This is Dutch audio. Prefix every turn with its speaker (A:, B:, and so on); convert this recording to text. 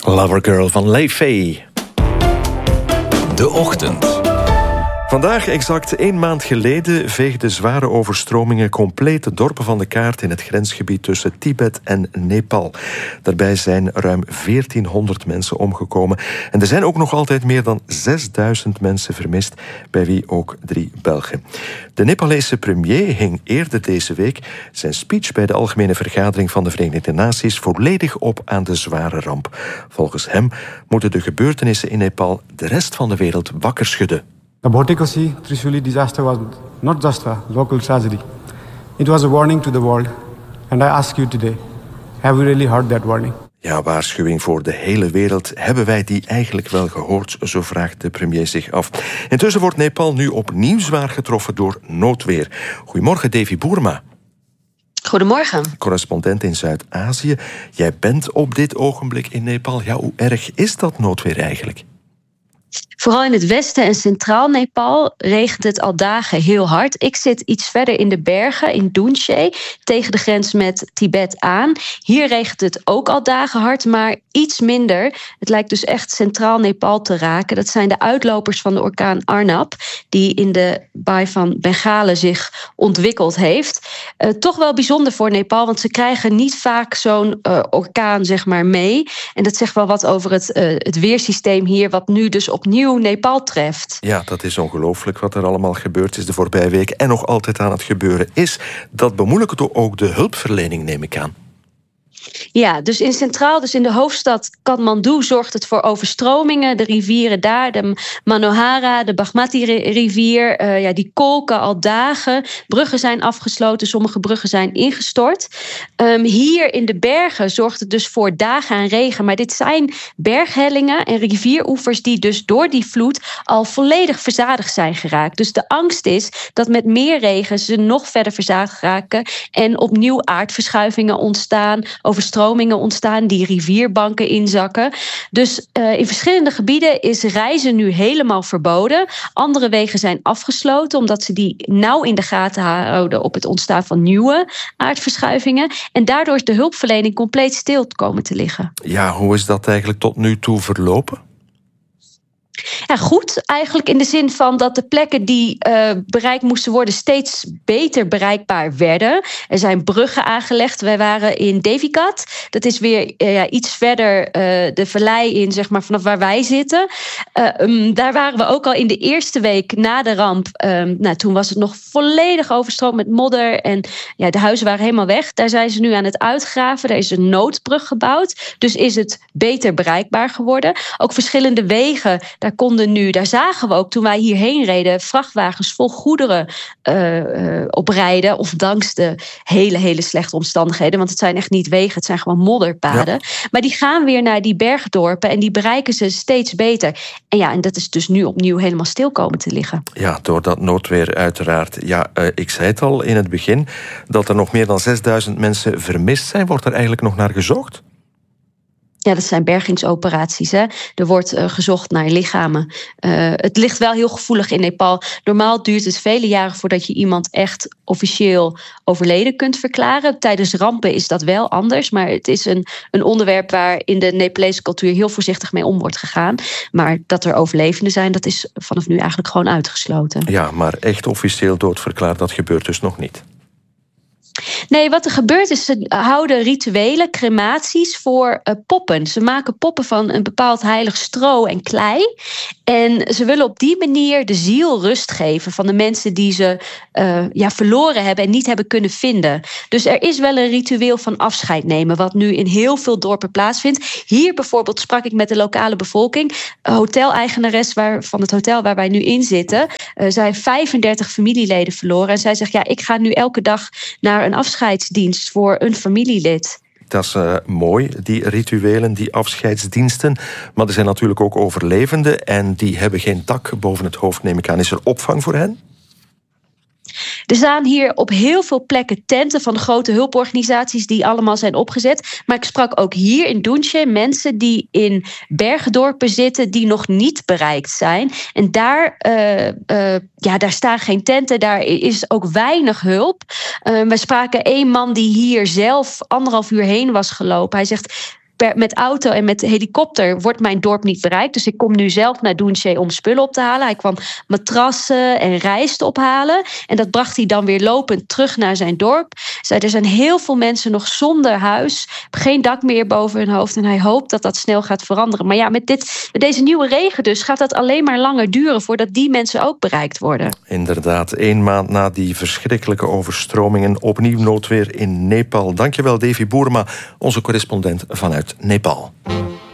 A: Lovergirl van Leifei.
B: De Ochtend.
A: Vandaag, exact 1 maand geleden, veegden zware overstromingen complete dorpen van de kaart in het grensgebied tussen Tibet en Nepal. Daarbij zijn ruim 1400 mensen omgekomen. En er zijn ook nog altijd meer dan 6000 mensen vermist, bij wie ook 3 Belgen. De Nepalese premier hing eerder deze week zijn speech bij de Algemene Vergadering van de Verenigde Naties volledig op aan de zware ramp. Volgens hem moeten de gebeurtenissen in Nepal de rest van de wereld wakker schudden.
C: The Bhotekoshi Trishuli disaster was not just a local tragedy. It was a warning to the world. And I ask you today, have we really heard that warning?
A: Ja, waarschuwing voor de hele wereld. Hebben wij die eigenlijk wel gehoord? Zo vraagt de premier zich af. Intussen wordt Nepal nu opnieuw zwaar getroffen door noodweer. Goedemorgen, Devi Boerma.
D: Goedemorgen.
A: Correspondent in Zuid-Azië. Jij bent op dit ogenblik in Nepal. Ja, hoe erg is dat noodweer eigenlijk?
D: Vooral in het westen en centraal Nepal regent het al dagen heel hard. Ik zit iets verder in de bergen, in Dungche, tegen de grens met Tibet aan. Hier regent het ook al dagen hard, maar iets minder. Het lijkt dus echt centraal Nepal te raken. Dat zijn de uitlopers van de orkaan Arnab, die in de baai van Bengalen zich ontwikkeld heeft. Toch wel bijzonder voor Nepal, want ze krijgen niet vaak zo'n orkaan zeg maar mee. En dat zegt wel wat over het weersysteem hier, wat nu dus opnieuw Nepal treft.
A: Ja, dat is ongelooflijk wat er allemaal gebeurd is de voorbije week en nog altijd aan het gebeuren is. Dat bemoeilijkt ook de hulpverlening, neem ik aan.
D: Ja, dus in de hoofdstad Kathmandu zorgt het voor overstromingen. De rivieren daar, de Manohara, de Bagmati-rivier, die kolken al dagen. Bruggen zijn afgesloten, sommige bruggen zijn ingestort. Hier in de bergen zorgt het dus voor dagen aan regen. Maar dit zijn berghellingen en rivieroevers die dus door die vloed al volledig verzadigd zijn geraakt. Dus de angst is dat met meer regen ze nog verder verzadigd raken en opnieuw aardverschuivingen ontstaan, overstromingen ontstaan, die rivierbanken inzakken. Dus in verschillende gebieden is reizen nu helemaal verboden. Andere wegen zijn afgesloten, omdat ze die nauw in de gaten houden op het ontstaan van nieuwe aardverschuivingen. En daardoor is de hulpverlening compleet stil komen te liggen.
A: Ja, hoe is dat eigenlijk tot nu toe verlopen?
D: Ja, goed. Eigenlijk in de zin van dat de plekken die bereikt moesten worden steeds beter bereikbaar werden. Er zijn bruggen aangelegd. Wij waren in Devikat. Dat is weer iets verder de vallei in, zeg maar, vanaf waar wij zitten. Daar waren we ook al in de eerste week na de ramp. Toen was het nog volledig overstroomd met modder. En de huizen waren helemaal weg. Daar zijn ze nu aan het uitgraven. Er is een noodbrug gebouwd. Dus is het beter bereikbaar geworden. Ook verschillende wegen. Daar zagen we ook toen wij hierheen reden vrachtwagens vol goederen oprijden. Of langs de hele slechte omstandigheden. Want het zijn echt niet wegen, het zijn gewoon modderpaden. Ja. Maar die gaan weer naar die bergdorpen en die bereiken ze steeds beter. En dat is dus nu opnieuw helemaal stil komen te liggen.
A: Ja, door dat noodweer uiteraard. Ja, ik zei het al in het begin dat er nog meer dan 6000 mensen vermist zijn. Wordt er eigenlijk nog naar gezocht?
D: Ja, dat zijn bergingsoperaties. Hè. Er wordt gezocht naar lichamen. Het ligt wel heel gevoelig in Nepal. Normaal duurt het vele jaren voordat je iemand echt officieel overleden kunt verklaren. Tijdens rampen is dat wel anders. Maar het is een onderwerp waar in de Nepalese cultuur heel voorzichtig mee om wordt gegaan. Maar dat er overlevenden zijn, dat is vanaf nu eigenlijk gewoon uitgesloten.
A: Ja, maar echt officieel doodverklaard, dat gebeurt dus nog niet.
D: Nee, wat er gebeurt is, ze houden rituelen, crematies voor poppen. Ze maken poppen van een bepaald heilig stro en klei. En ze willen op die manier de ziel rust geven van de mensen die ze verloren hebben en niet hebben kunnen vinden. Dus er is wel een ritueel van afscheid nemen, wat nu in heel veel dorpen plaatsvindt. Hier bijvoorbeeld sprak ik met de lokale bevolking. Hoteleigenares van het hotel waar wij nu in zitten. Zij heeft 35 familieleden verloren. En zij zegt, ik ga nu elke dag naar een afscheidsdienst voor een familielid.
A: Dat is mooi, die rituelen, die afscheidsdiensten. Maar er zijn natuurlijk ook overlevenden en die hebben geen dak boven het hoofd, neem ik aan. Is er opvang voor hen?
D: Er staan hier op heel veel plekken tenten van de grote hulporganisaties die allemaal zijn opgezet. Maar ik sprak ook hier in Dungche mensen die in bergdorpen zitten die nog niet bereikt zijn. En daar staan geen tenten, daar is ook weinig hulp. We spraken één man die hier zelf 1,5 uur heen was gelopen. Hij zegt, met auto en met helikopter wordt mijn dorp niet bereikt. Dus ik kom nu zelf naar Doenche om spullen op te halen. Hij kwam matrassen en rijst ophalen. En dat bracht hij dan weer lopend terug naar zijn dorp. Er zijn heel veel mensen nog zonder huis. Geen dak meer boven hun hoofd. En hij hoopt dat dat snel gaat veranderen. Maar ja, met deze nieuwe regen dus gaat dat alleen maar langer duren voordat die mensen ook bereikt worden.
A: Inderdaad, 1 maand na die verschrikkelijke overstromingen opnieuw noodweer in Nepal. Dankjewel, Davy Boerma, onze correspondent vanuit Nepal.